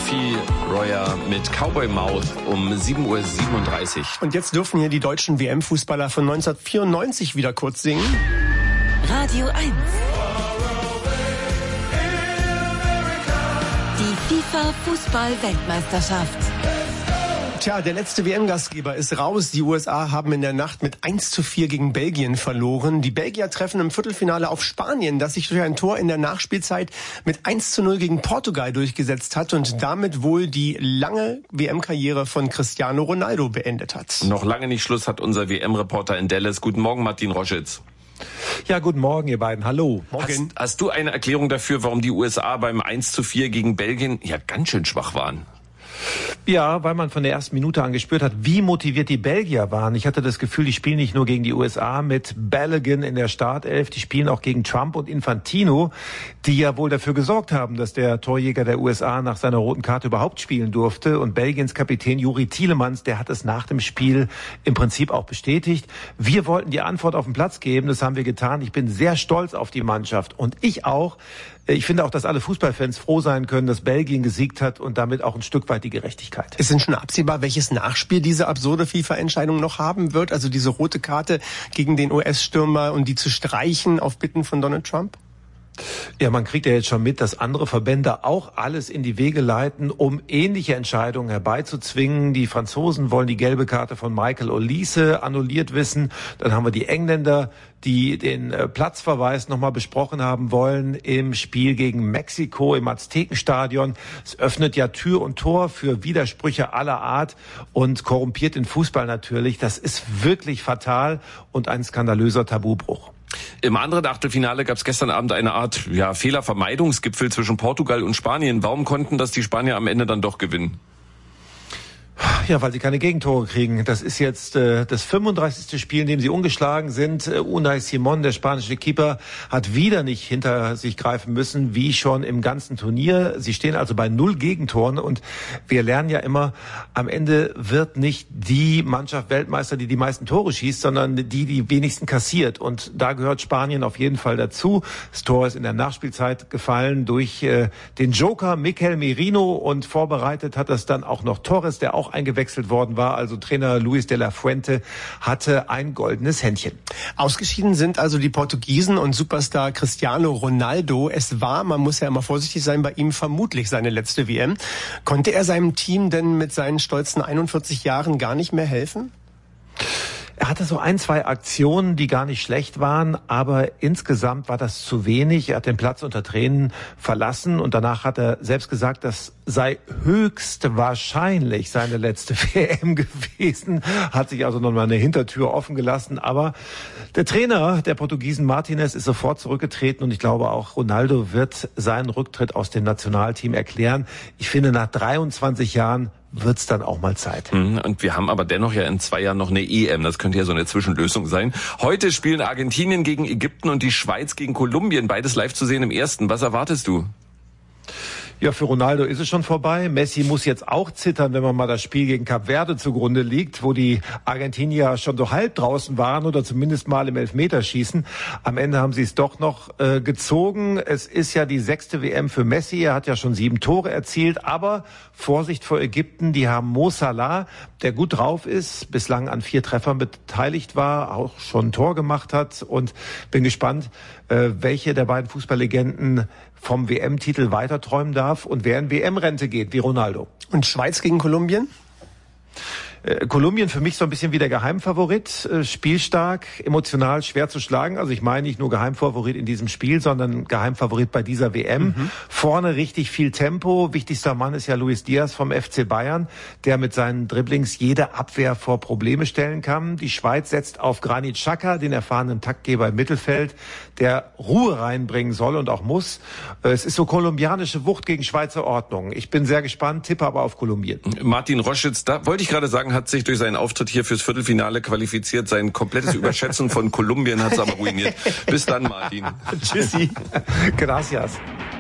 Sophie Royer mit Cowboy Mouth um 7:37 Uhr. Und jetzt dürfen hier die deutschen WM-Fußballer von 1994 wieder kurz singen. Radio 1. Die FIFA-Fußball-Weltmeisterschaft. Tja, der letzte WM-Gastgeber ist raus. Die USA haben in der Nacht mit 1:4 gegen Belgien verloren. Die Belgier treffen im Viertelfinale auf Spanien, das sich durch ein Tor in der Nachspielzeit mit 1:0 gegen Portugal durchgesetzt hat und damit wohl die lange WM-Karriere von Cristiano Ronaldo beendet hat. Noch lange nicht Schluss, hat unser WM-Reporter in Dallas. Guten Morgen, Martin Roschitz. Ja, guten Morgen, ihr beiden. Hallo. Morgen. Hast du eine Erklärung dafür, warum die USA beim 1:4 gegen Belgien ja ganz schön schwach waren? Ja, weil man von der ersten Minute an gespürt hat, wie motiviert die Belgier waren. Ich hatte das Gefühl, die spielen nicht nur gegen die USA mit Balogun in der Startelf, die spielen auch gegen Trump und Infantino, die ja wohl dafür gesorgt haben, dass der Torjäger der USA nach seiner roten Karte überhaupt spielen durfte. Und Belgiens Kapitän Juri Tielemans, der hat es nach dem Spiel im Prinzip auch bestätigt. Wir wollten die Antwort auf den Platz geben, das haben wir getan. Ich bin sehr stolz auf die Mannschaft und ich auch. Ich finde auch, dass alle Fußballfans froh sein können, dass Belgien gesiegt hat und damit auch ein Stück weit die Gerechtigkeit. Ist denn schon absehbar, welches Nachspiel diese absurde FIFA-Entscheidung noch haben wird? Also diese rote Karte gegen den US-Stürmer und die zu streichen auf Bitten von Donald Trump? Ja, man kriegt ja jetzt schon mit, dass andere Verbände auch alles in die Wege leiten, um ähnliche Entscheidungen herbeizuzwingen. Die Franzosen wollen die gelbe Karte von Michael Olise annulliert wissen. Dann haben wir die Engländer, die den Platzverweis nochmal besprochen haben wollen im Spiel gegen Mexiko im Aztekenstadion. Es öffnet ja Tür und Tor für Widersprüche aller Art und korrumpiert den Fußball natürlich. Das ist wirklich fatal und ein skandalöser Tabubruch. Im anderen Achtelfinale gab es gestern Abend eine Art Fehlervermeidungsgipfel zwischen Portugal und Spanien. Warum konnten das die Spanier am Ende dann doch gewinnen? Ja, weil sie keine Gegentore kriegen. Das ist jetzt das 35. Spiel, in dem sie ungeschlagen sind. Unai Simón, der spanische Keeper, hat wieder nicht hinter sich greifen müssen, wie schon im ganzen Turnier. Sie stehen also bei 0 Gegentoren und wir lernen ja immer, am Ende wird nicht die Mannschaft Weltmeister, die die meisten Tore schießt, sondern die wenigsten kassiert. Und da gehört Spanien auf jeden Fall dazu. Das Tor ist in der Nachspielzeit gefallen durch den Joker Mikel Merino und vorbereitet hat das dann auch noch Torres, der auch eingewechselt worden war. Also Trainer Luis de la Fuente hatte ein goldenes Händchen. Ausgeschieden sind also die Portugiesen und Superstar Cristiano Ronaldo. Es war, man muss ja immer vorsichtig sein, bei ihm vermutlich seine letzte WM. Konnte er seinem Team denn mit seinen stolzen 41 Jahren gar nicht mehr helfen? Er hatte so 1, 2 Aktionen, die gar nicht schlecht waren, aber insgesamt war das zu wenig. Er hat den Platz unter Tränen verlassen und danach hat er selbst gesagt, das sei höchstwahrscheinlich seine letzte WM gewesen. Hat sich also nochmal eine Hintertür offen gelassen, aber der Trainer der Portugiesen Martinez ist sofort zurückgetreten und ich glaube auch Ronaldo wird seinen Rücktritt aus dem Nationalteam erklären. Ich finde, nach 23 Jahren wird's dann auch mal Zeit. Und wir haben aber dennoch ja in 2 Jahren noch eine EM. Das könnte ja so eine Zwischenlösung sein. Heute spielen Argentinien gegen Ägypten und die Schweiz gegen Kolumbien. Beides live zu sehen im ersten. Was erwartest du? Ja, für Ronaldo ist es schon vorbei. Messi muss jetzt auch zittern, wenn man mal das Spiel gegen Kap Verde zugrunde liegt, wo die Argentinier schon so halb draußen waren oder zumindest mal im Elfmeterschießen. Am Ende haben sie es doch noch gezogen. Es ist ja die 6. WM für Messi. Er hat ja schon 7 Tore erzielt. Aber Vorsicht vor Ägypten, die haben Mo Salah, der gut drauf ist, bislang an 4 Treffern beteiligt war, auch schon ein Tor gemacht hat. Und bin gespannt, welche der beiden Fußballlegenden vom WM-Titel weiterträumen darf und wer in WM-Rente geht, wie Ronaldo. Und Schweiz gegen Kolumbien? Kolumbien für mich so ein bisschen wie der Geheimfavorit, spielstark, emotional schwer zu schlagen. Also ich meine nicht nur Geheimfavorit in diesem Spiel, sondern Geheimfavorit bei dieser WM. Vorne richtig viel Tempo. Wichtigster Mann ist ja Luis Diaz vom FC Bayern, der mit seinen Dribblings jede Abwehr vor Probleme stellen kann. Die Schweiz setzt auf Granit Xhaka, den erfahrenen Taktgeber im Mittelfeld, der Ruhe reinbringen soll und auch muss. Es ist so kolumbianische Wucht gegen Schweizer Ordnung. Ich bin sehr gespannt, tippe aber auf Kolumbien. Martin Roschitz, da wollte ich gerade sagen, hat sich durch seinen Auftritt hier fürs Viertelfinale qualifiziert. Sein komplettes Überschätzen von Kolumbien hat es aber ruiniert. Bis dann, Martin. Tschüssi. Gracias.